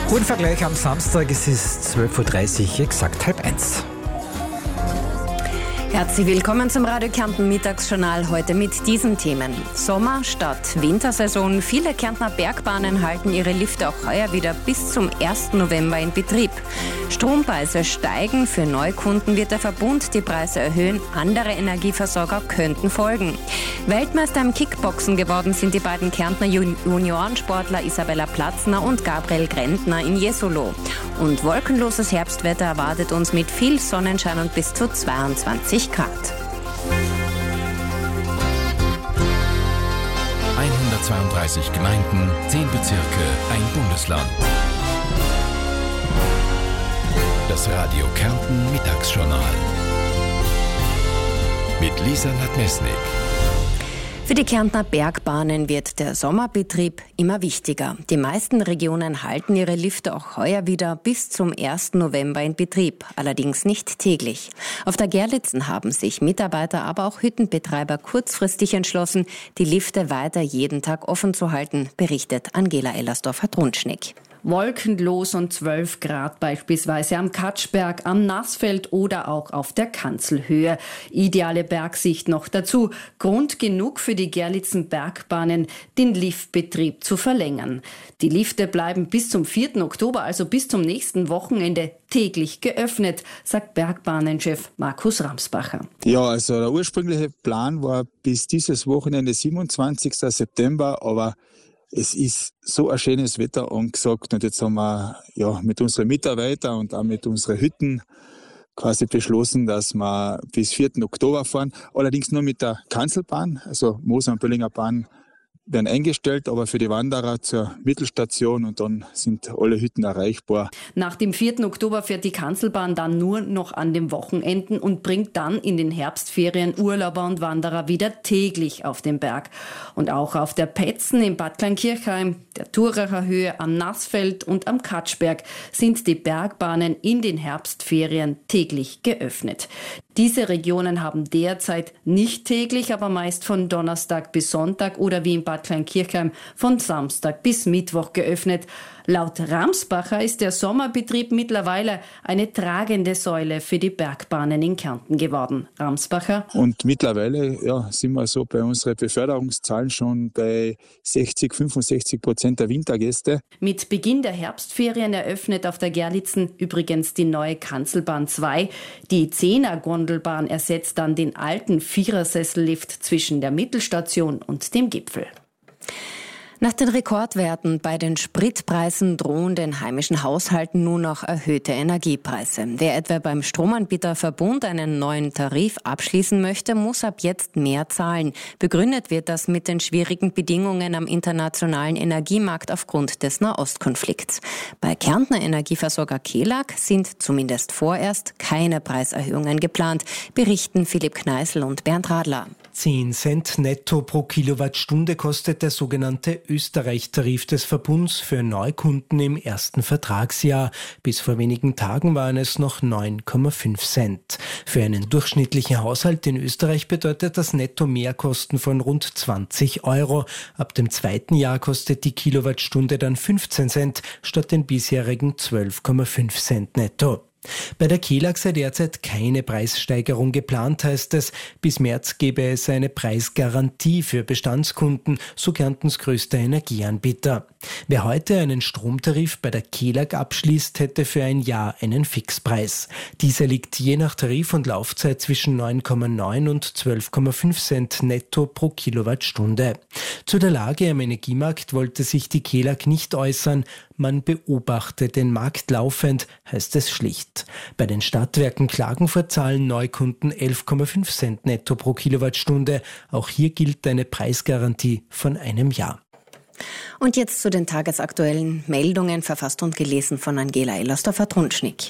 Uhrvergleich am Samstag, es ist 12.30 Uhr, exakt 12:30. Herzlich willkommen zum Radio Kärnten Mittagsjournal, heute mit diesen Themen. Sommer statt Wintersaison. Viele Kärntner Bergbahnen halten ihre Lifte auch heuer wieder bis zum 1. November in Betrieb. Strompreise steigen. Für Neukunden wird der Verbund die Preise erhöhen. Andere Energieversorger könnten folgen. Weltmeister im Kickboxen geworden sind die beiden Kärntner Juniorensportler Isabella Platzner und Gabriel Grentner in Jesolo. Und wolkenloses Herbstwetter erwartet uns mit viel Sonnenschein und bis zu 22 Grad. 132 Gemeinden, 10 Bezirke, ein Bundesland. Das Radio Kärnten Mittagsjournal. Mit Lisa Nadmesnik. Für die Kärntner Bergbahnen wird der Sommerbetrieb immer wichtiger. Die meisten Regionen halten ihre Lifte auch heuer wieder bis zum 1. November in Betrieb, allerdings nicht täglich. Auf der Gerlitzen haben sich Mitarbeiter, aber auch Hüttenbetreiber kurzfristig entschlossen, die Lifte weiter jeden Tag offen zu halten, berichtet Angela Ellersdorfer-Trunschnick. Wolkenlos und 12 Grad beispielsweise am Katschberg, am Nassfeld oder auch auf der Kanzelhöhe. Ideale Bergsicht noch dazu. Grund genug für die Gerlitzen Bergbahnen, den Liftbetrieb zu verlängern. Die Lifte bleiben bis zum 4. Oktober, also bis zum nächsten Wochenende, täglich geöffnet, sagt Bergbahnenchef Markus Ramsbacher. Ja, also der ursprüngliche Plan war bis dieses Wochenende 27. September, aber es ist so ein schönes Wetter angesagt und jetzt haben wir mit unseren Mitarbeitern und auch mit unseren Hütten quasi beschlossen, dass wir bis 4. Oktober fahren. Allerdings nur mit der Kanzelbahn, also Moser und Böllinger Bahn werden eingestellt, aber für die Wanderer zur Mittelstation und dann sind alle Hütten erreichbar. Nach dem 4. Oktober fährt die Kanzelbahn dann nur noch an den Wochenenden und bringt dann in den Herbstferien Urlauber und Wanderer wieder täglich auf den Berg. Und auch auf der Petzen in Bad Kleinkirchheim, der Thuracher Höhe, am Nassfeld und am Katschberg sind die Bergbahnen in den Herbstferien täglich geöffnet. Diese Regionen haben derzeit nicht täglich, aber meist von Donnerstag bis Sonntag oder wie in Bad Kleinkirchheim von Samstag bis Mittwoch geöffnet. Laut Ramsbacher ist der Sommerbetrieb mittlerweile eine tragende Säule für die Bergbahnen in Kärnten geworden. Ramsbacher. Und mittlerweile sind wir so bei unseren Beförderungszahlen schon bei 60-65% der Wintergäste. Mit Beginn der Herbstferien eröffnet auf der Gerlitzen übrigens die neue Kanzelbahn 2. Die 10er-Gondelbahn ersetzt dann den alten Vierersessellift zwischen der Mittelstation und dem Gipfel. Nach den Rekordwerten bei den Spritpreisen drohen den heimischen Haushalten nun noch erhöhte Energiepreise. Wer etwa beim Stromanbieterverbund einen neuen Tarif abschließen möchte, muss ab jetzt mehr zahlen. Begründet wird das mit den schwierigen Bedingungen am internationalen Energiemarkt aufgrund des Nahostkonflikts. Bei Kärntner Energieversorger Kelag sind zumindest vorerst keine Preiserhöhungen geplant, berichten Philipp Kneißl und Bernd Radler. 10 Cent netto pro Kilowattstunde kostet der sogenannte Österreich-Tarif des Verbunds für Neukunden im ersten Vertragsjahr. Bis vor wenigen Tagen waren es noch 9,5 Cent. Für einen durchschnittlichen Haushalt in Österreich bedeutet das netto Mehrkosten von rund 20 Euro. Ab dem zweiten Jahr kostet die Kilowattstunde dann 15 Cent statt den bisherigen 12,5 Cent netto. Bei der Kelag sei derzeit keine Preissteigerung geplant, heißt es. Bis März gebe es eine Preisgarantie für Bestandskunden, so Kärntens größter Energieanbieter. Wer heute einen Stromtarif bei der Kelag abschließt, hätte für ein Jahr einen Fixpreis. Dieser liegt je nach Tarif und Laufzeit zwischen 9,9 und 12,5 Cent netto pro Kilowattstunde. Zu der Lage am Energiemarkt wollte sich die Kelag nicht äußern. Man beobachte den Markt laufend, heißt es schlicht. Bei den Stadtwerken Klagenfurt zahlen Neukunden 11,5 Cent netto pro Kilowattstunde. Auch hier gilt eine Preisgarantie von einem Jahr. Und jetzt zu den tagesaktuellen Meldungen, verfasst und gelesen von Angela Ellersdorfer-Trunschnick.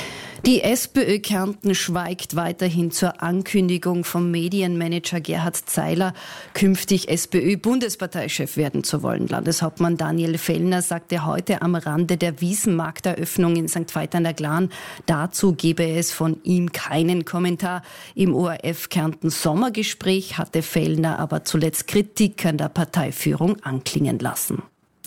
Die SPÖ Kärnten schweigt weiterhin zur Ankündigung vom Medienmanager Gerhard Zeiler, künftig SPÖ-Bundesparteichef werden zu wollen. Landeshauptmann Daniel Fellner sagte heute am Rande der Wiesenmarkteröffnung in St. Veit an der Glan, dazu gebe es von ihm keinen Kommentar. Im ORF Kärnten Sommergespräch hatte Fellner aber zuletzt Kritik an der Parteiführung anklingen lassen.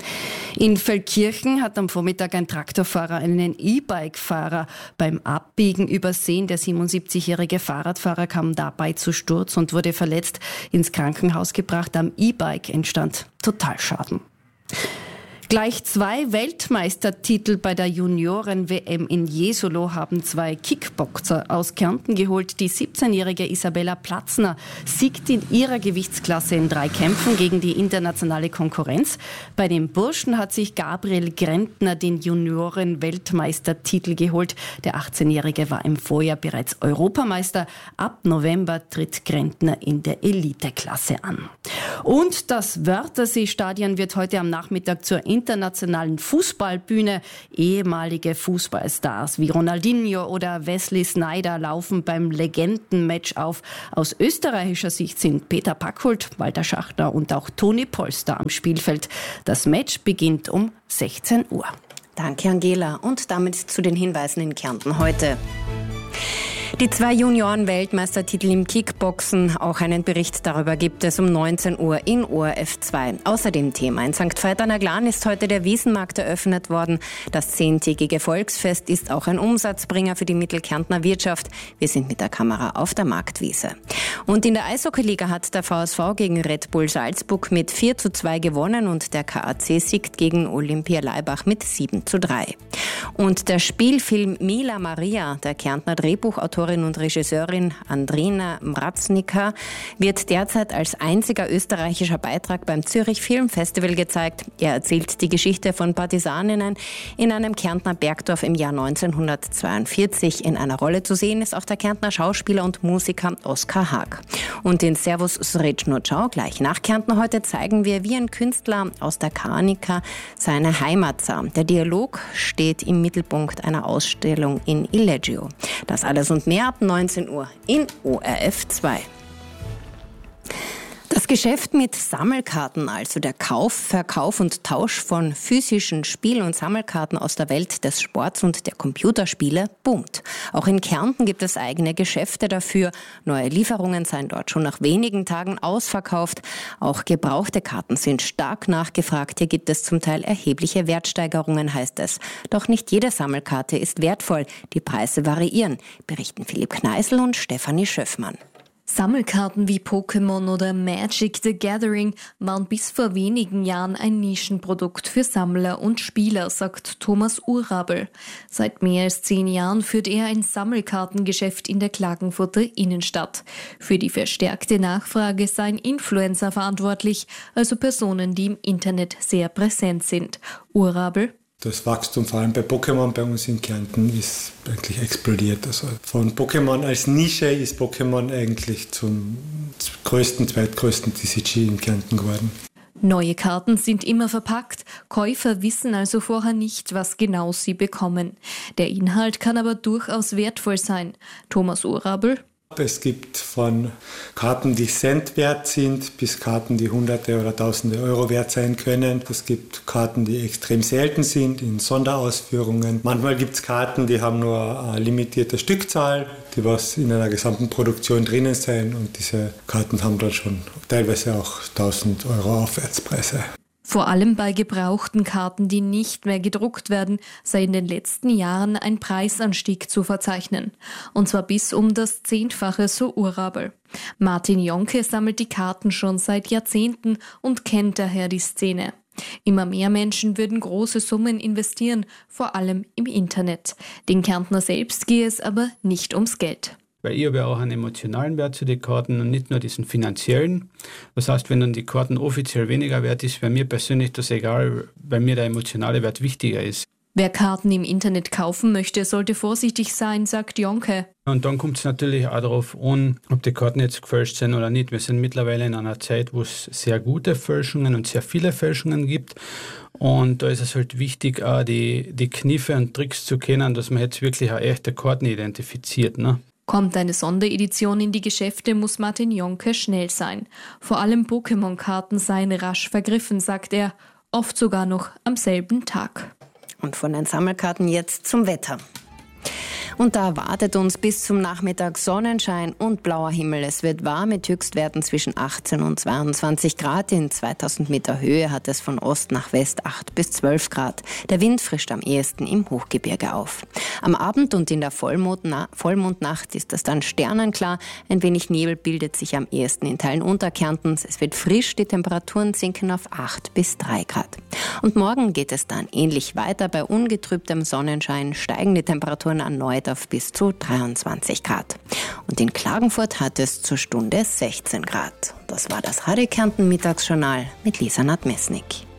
In Feldkirchen hat am Vormittag ein Traktorfahrer einen E-Bike-Fahrer beim Abbiegen übersehen. Der 77-jährige Fahrradfahrer kam dabei zu Sturz und wurde verletzt ins Krankenhaus gebracht. Am E-Bike entstand Totalschaden. Gleich 2 Weltmeistertitel bei der Junioren-WM in Jesolo haben 2 Kickboxer aus Kärnten geholt. Die 17-jährige Isabella Platzner siegt in ihrer Gewichtsklasse in 3 Kämpfen gegen die internationale Konkurrenz. Bei den Burschen hat sich Gabriel Grentner den Junioren-Weltmeistertitel geholt. Der 18-jährige war im Vorjahr bereits Europameister. Ab November tritt Grentner in der Eliteklasse an. Und das Wörthersee-Stadion wird heute am Nachmittag zur internationalen Fußballbühne. Ehemalige Fußballstars wie Ronaldinho oder Wesley Sneijder laufen beim Legendenmatch auf. Aus österreichischer Sicht sind Peter Packhult, Walter Schachtner und auch Toni Polster am Spielfeld. Das Match beginnt um 16 Uhr. Danke, Angela. Und damit zu den Hinweisen in Kärnten heute. Die 2 Junioren-Weltmeistertitel im Kickboxen, auch einen Bericht darüber gibt es um 19 Uhr in ORF 2. Außerdem Thema: In St. Veit an der Glan ist heute der Wiesenmarkt eröffnet worden. Das 10-tägige Volksfest ist auch ein Umsatzbringer für die Mittelkärntner Wirtschaft. Wir sind mit der Kamera auf der Marktwiese. Und in der Eishockeyliga hat der VSV gegen Red Bull Salzburg mit 4:2 gewonnen und der KAC siegt gegen Olympia Laibach mit 7:3. Und der Spielfilm Mila Maria der Kärntner Drehbuchautorin und Regisseurin Andrina Mraznica wird derzeit als einziger österreichischer Beitrag beim Zürich Filmfestival gezeigt. Er erzählt die Geschichte von Partisaninnen in einem Kärntner Bergdorf im Jahr 1942. In einer Rolle zu sehen ist auch der Kärntner Schauspieler und Musiker Oskar Haag. Und in Servus Srećno Ciao gleich nach Kärnten heute zeigen wir, wie ein Künstler aus der Kanika seine Heimat sah. Der Dialog steht im Mittelpunkt einer Ausstellung in Illeggio. Das alles und mehr ab 19 Uhr in ORF 2. Das Geschäft mit Sammelkarten, also der Kauf, Verkauf und Tausch von physischen Spiel- und Sammelkarten aus der Welt des Sports und der Computerspiele, boomt. Auch in Kärnten gibt es eigene Geschäfte dafür. Neue Lieferungen seien dort schon nach wenigen Tagen ausverkauft. Auch gebrauchte Karten sind stark nachgefragt. Hier gibt es zum Teil erhebliche Wertsteigerungen, heißt es. Doch nicht jede Sammelkarte ist wertvoll. Die Preise variieren, berichten Philipp Kneißl und Stefanie Schöffmann. Sammelkarten wie Pokémon oder Magic the Gathering waren bis vor wenigen Jahren ein Nischenprodukt für Sammler und Spieler, sagt Thomas Urabel. Seit mehr als 10 Jahren führt er ein Sammelkartengeschäft in der Klagenfurter Innenstadt. Für die verstärkte Nachfrage seien Influencer verantwortlich, also Personen, die im Internet sehr präsent sind. Urabel: Das Wachstum, vor allem bei Pokémon bei uns in Kärnten, ist eigentlich explodiert. Also von Pokémon als Nische ist Pokémon eigentlich zum zweitgrößten TCG in Kärnten geworden. Neue Karten sind immer verpackt. Käufer wissen also vorher nicht, was genau sie bekommen. Der Inhalt kann aber durchaus wertvoll sein. Thomas Urabel: Es gibt von Karten, die Cent wert sind, bis Karten, die Hunderte oder Tausende Euro wert sein können. Es gibt Karten, die extrem selten sind, in Sonderausführungen. Manchmal gibt es Karten, die haben nur eine limitierte Stückzahl, die was in einer gesamten Produktion drinnen sein. Und diese Karten haben dann schon teilweise auch 1000 Euro Aufwärtspreise. Vor allem bei gebrauchten Karten, die nicht mehr gedruckt werden, sei in den letzten Jahren ein Preisanstieg zu verzeichnen. Und zwar bis um das 10-fache, so Urabel. Martin Jonke sammelt die Karten schon seit Jahrzehnten und kennt daher die Szene. Immer mehr Menschen würden große Summen investieren, vor allem im Internet. Den Kärntner selbst gehe es aber nicht ums Geld. Weil ich habe ja auch einen emotionalen Wert zu den Karten und nicht nur diesen finanziellen. Das heißt, wenn dann die Karten offiziell weniger wert ist, wäre mir persönlich das egal, weil mir der emotionale Wert wichtiger ist. Wer Karten im Internet kaufen möchte, sollte vorsichtig sein, sagt Jonke. Und dann kommt es natürlich auch darauf an, ob die Karten jetzt gefälscht sind oder nicht. Wir sind mittlerweile in einer Zeit, wo es sehr gute Fälschungen und sehr viele Fälschungen gibt. Und da ist es halt wichtig, auch die Kniffe und Tricks zu kennen, dass man jetzt wirklich auch echte Karten identifiziert, ne? Kommt eine Sonderedition in die Geschäfte, muss Martin Jonke schnell sein. Vor allem Pokémon-Karten seien rasch vergriffen, sagt er, oft sogar noch am selben Tag. Und von den Sammelkarten jetzt zum Wetter. Und da erwartet uns bis zum Nachmittag Sonnenschein und blauer Himmel. Es wird warm mit Höchstwerten zwischen 18 und 22 Grad. In 2000 Meter Höhe hat es von Ost nach West 8 bis 12 Grad. Der Wind frischt am ehesten im Hochgebirge auf. Am Abend und in der Vollmondnacht ist es dann sternenklar. Ein wenig Nebel bildet sich am ehesten in Teilen Unterkärntens. Es wird frisch, die Temperaturen sinken auf 8 bis 3 Grad. Und morgen geht es dann ähnlich weiter. Bei ungetrübtem Sonnenschein steigen die Temperaturen erneut auf bis zu 23 Grad. Und in Klagenfurt hat es zur Stunde 16 Grad. Das war das Radio Kärnten Mittagsjournal mit Lisa Nadmesnik.